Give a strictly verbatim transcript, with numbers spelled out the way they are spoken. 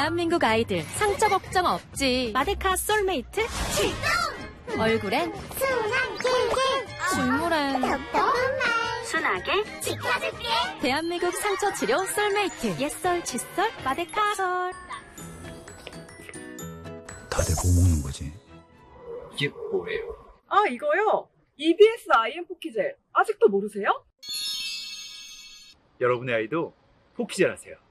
대한민국 아이들 상처 걱정 없지. 마데카 솔메이트 출동! 얼굴엔 순한 킬킬 중물엔 똑똑한 순하게 지켜줄게. 대한민국 상처 치료 솔메이트. 옛설 칫솔 마데카 솔. 다들 뭐 먹는 거지? 이게 뭐예요? 아, 이거요? 이비에스 아이엠 포키젤. 아직도 모르세요? 여러분의 아이도 포키젤 하세요.